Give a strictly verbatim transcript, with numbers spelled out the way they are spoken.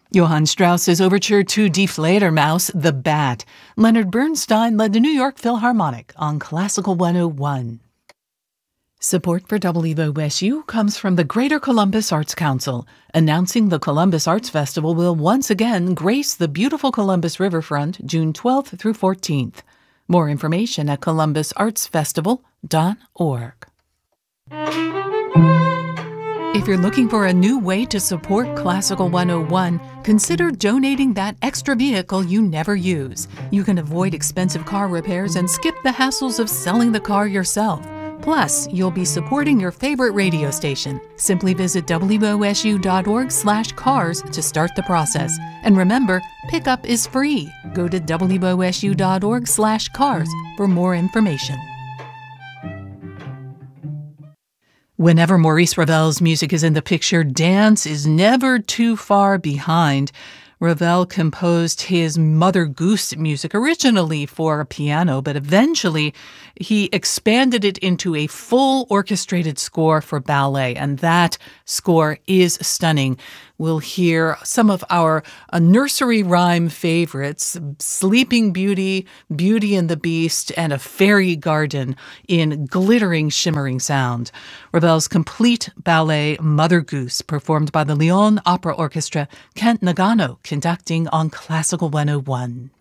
Johann Strauss's overture to Die Fledermaus, The Bat. Leonard Bernstein led the New York Philharmonic on Classical one oh one. Support for W O S U comes from the Greater Columbus Arts Council, announcing the Columbus Arts Festival will once again grace the beautiful Columbus Riverfront June twelfth through fourteenth. More information at columbus arts festival dot org. If you're looking for a new way to support Classical one oh one, consider donating that extra vehicle you never use. You can avoid expensive car repairs and skip the hassles of selling the car yourself. Plus, you'll be supporting your favorite radio station. Simply visit W O S U dot org slash cars to start the process. And remember, pickup is free. Go to W O S U dot org slash cars for more information. Whenever Maurice Ravel's music is in the picture, dance is never too far behind. Ravel composed his Mother Goose music originally for piano, but eventually he expanded it into a full orchestrated score for ballet, and that score is stunning. We'll hear some of our uh, nursery rhyme favorites, Sleeping Beauty, Beauty and the Beast, and A Fairy Garden in glittering, shimmering sound. Ravel's complete ballet Mother Goose, performed by the Lyon Opera Orchestra, Kent Nagano conducting on Classical one oh one.